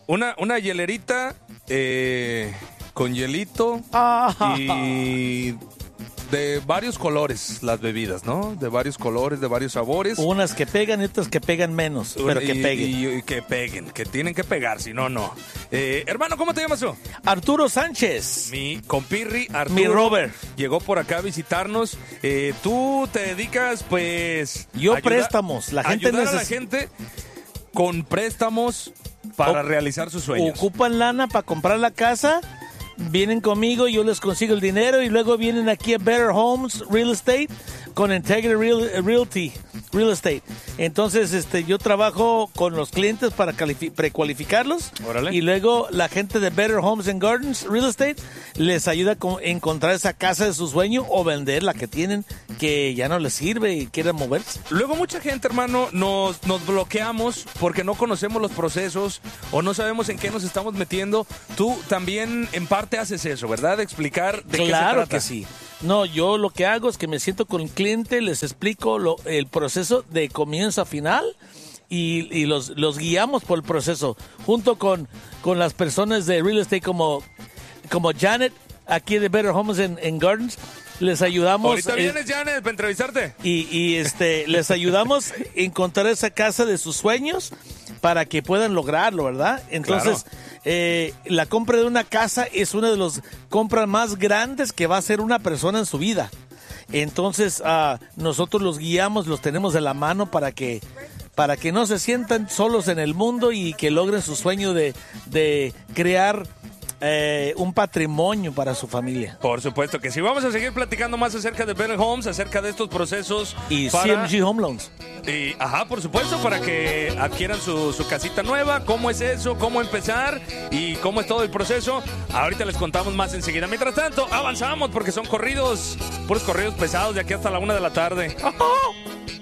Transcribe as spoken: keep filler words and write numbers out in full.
una, una hielerita eh, con hielito Ah. y de varios colores las bebidas, ¿no? De varios colores, de varios sabores. Unas que pegan y otras que pegan menos, pero que y, peguen. Y, y que peguen, que tienen que pegar, si no, no. Eh, hermano, ¿cómo te llamas tú? Arturo Sánchez. Mi compirri Arturo. Mi Robert. Llegó por acá a visitarnos. Eh, tú te dedicas, pues... Yo ayuda- préstamos. La gente ayudar a la neces- gente con préstamos para O- realizar sus sueños. Ocupan lana para comprar la casa, vienen conmigo, yo les consigo el dinero y luego vienen aquí a Better Homes Real Estate con Integrity Real, Realty Real Estate. Entonces, este, yo trabajo con los clientes para califi- precualificarlos. Órale. Y luego la gente de Better Homes and Gardens Real Estate les ayuda a encontrar esa casa de su sueño o vender la que tienen que ya no les sirve y quieren moverse. Luego mucha gente, hermano, nos, nos bloqueamos porque no conocemos los procesos o no sabemos en qué nos estamos metiendo. Tú también en parte haces eso, ¿verdad? Explicar de qué se Claro trata. que sí. No, yo lo que hago es que me siento con el cliente, les explico lo- el proceso de comienzo a final y, y los, los guiamos por el proceso junto con, con las personas de real estate como, como Janet, aquí de Better Homes and, and Gardens. Les ayudamos. Ahorita eh, vienes, Janet, para entrevistarte. y, y este les ayudamos a encontrar esa casa de sus sueños para que puedan lograrlo, ¿verdad? Entonces, eh, la compra de una casa es una de las compras más grandes que va a hacer una persona en su vida. Entonces, ah, nosotros los guiamos, los tenemos de la mano para que para que no se sientan solos en el mundo y que logren su sueño de, de crear eh, un patrimonio para su familia. Por supuesto que sí. Vamos a seguir platicando más acerca de Better Homes, acerca de estos procesos. Y para- C M G Home Loans. Y, ajá, por supuesto, para que adquieran su, su casita nueva. ¿Cómo es eso? ¿Cómo empezar? ¿Y cómo es todo el proceso? Ahorita les contamos más enseguida. Mientras tanto, avanzamos porque son corridos, puros corridos pesados de aquí hasta la una de la tarde.